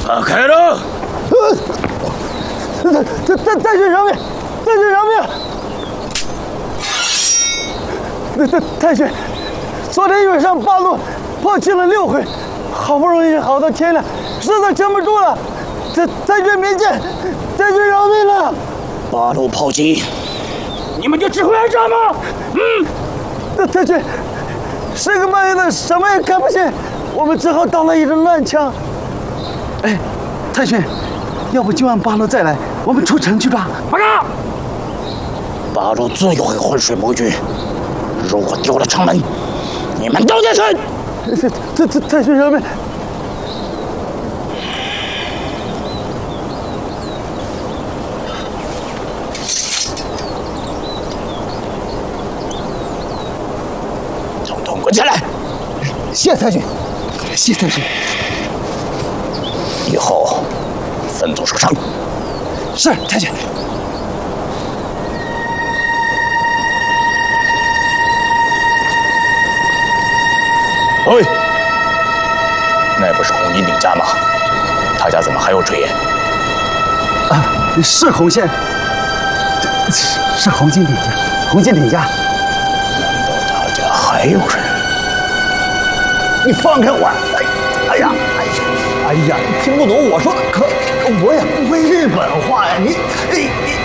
放开了！ 太君饶命！太君饶命！太君，昨天晚上八路炮击了6回，好不容易熬到天亮，实在撑不住了。太君明鉴，太君饶命了！ 八路炮击，你们就只会挨炸吗？ 太君，深更半夜的，什么也看不见，我们只好打了一阵乱枪。哎，太君，要不今晚八路再来，我们出城去吧？ 报告，八路最会浑水摸鱼，如果丢了城门，你们都得死！ 太君饶命！ 统统滚下来！ 谢太君，谢太君。 以后分组守城。 是太君。 喂，那不是红巾顶家吗？他家怎么还有炊烟？ 啊，是红线，是红巾顶家，红巾顶家。 难道他家还有人？ 你放开我！哎呀，你听不懂我说的，可我也不会日本话呀！你